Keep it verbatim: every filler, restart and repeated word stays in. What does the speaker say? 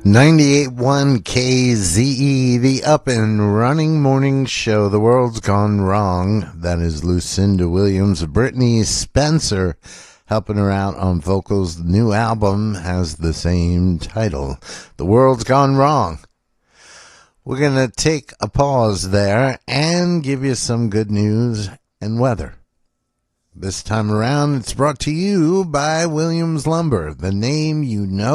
ninety-eight point one K Z E, the up and running morning show. The world's gone wrong. That is Lucinda Williams. Brittany Spencer helping her out on vocals. The new album has the same title. The world's gone wrong. We're going to take a pause there and give you some good news and weather. This time around, it's brought to you by Williams Lumber, the name you know.